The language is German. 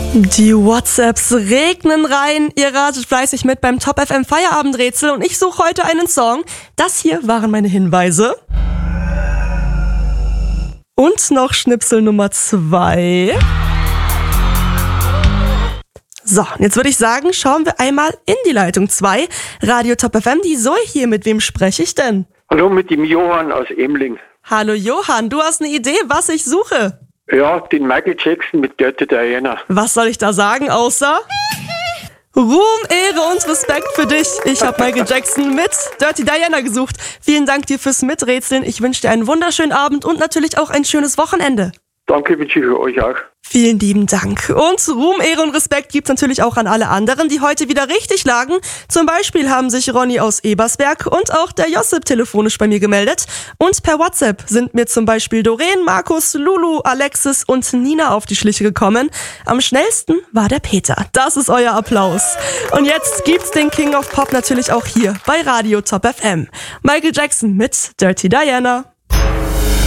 Die WhatsApps regnen rein. Ihr ratet fleißig mit beim Top FM Feierabendrätsel und ich suche heute einen Song. Das hier waren meine Hinweise. Und noch Schnipsel Nummer 2. So, jetzt würde ich sagen, schauen wir einmal in die Leitung 2. Radio Top FM, die Zoe hier. Mit wem spreche ich denn? Hallo, mit dem Johann aus Emling. Hallo Johann, du hast eine Idee, was ich suche? Ja, den Michael Jackson mit Dirty Diana. Was soll ich da sagen, außer Ruhm, Ehre und Respekt für dich. Ich habe Michael Jackson mit Dirty Diana gesucht. Vielen Dank dir fürs Miträtseln. Ich wünsche dir einen wunderschönen Abend und natürlich auch ein schönes Wochenende. Danke, wünsche ich euch auch. Vielen lieben Dank. Und Ruhm, Ehre und Respekt gibt's natürlich auch an alle anderen, die heute wieder richtig lagen. Zum Beispiel haben sich Ronny aus Ebersberg und auch der Josip telefonisch bei mir gemeldet. Und per WhatsApp sind mir zum Beispiel Doreen, Markus, Lulu, Alexis und Nina auf die Schliche gekommen. Am schnellsten war der Peter. Das ist euer Applaus. Und jetzt gibt's den King of Pop natürlich auch hier bei Radio Top FM. Michael Jackson mit Dirty Diana.